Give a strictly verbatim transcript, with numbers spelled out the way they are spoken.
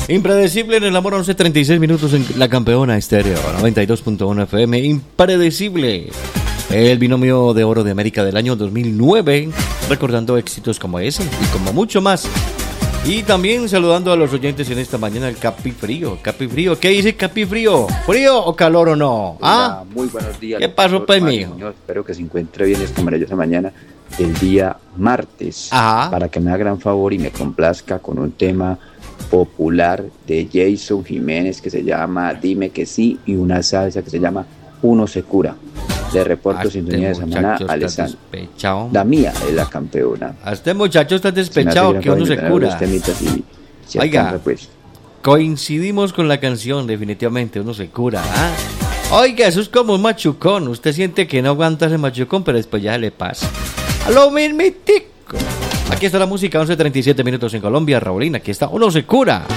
Impredecible en el amor, once treinta y seis minutos en La Campeona Estéreo, noventa y dos punto uno F M. Impredecible. El binomio de oro de América del año dos mil nueve, recordando éxitos como ese y como mucho más. Y también saludando a los oyentes en esta mañana, el Capi Frío. Capi Frío, ¿qué dice Capi Frío? ¿Frío o calor o no? Hola, ¿Ah? muy buenos días. ¿Qué pasó, pues, mío? Espero que se encuentre bien esta maravillosa mañana del día martes. Ajá. Para que me haga gran favor y me complazca con un tema popular de Jason Jiménez que se llama Dime que sí, y una salsa que se llama Uno se cura. Le reporto Este sintonía de semana a Alessandro. Despechado. La mía es la campeona. A este muchacho está despechado, que uno se cura. Se Oiga, alcanza, pues. Coincidimos con la canción, definitivamente, uno se cura. ¿Ah? Oiga, eso es como un machucón. Usted siente que no aguanta ese machucón, pero después ya le pasa. A lo mismitico. Aquí está la música, once treinta y siete minutos en Colombia, Raulín. Aquí está, uno se cura.